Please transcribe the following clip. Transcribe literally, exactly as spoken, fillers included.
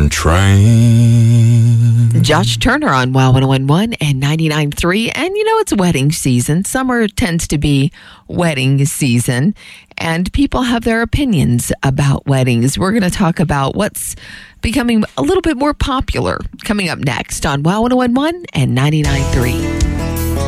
train. Josh Turner on Wow one oh one point one and ninety-nine point three. And you know, it's wedding season. Summer tends to be wedding season, and people have their opinions about weddings. We're going to talk about what's becoming a little bit more popular coming up next on Wow one oh one point one and ninety-nine point three.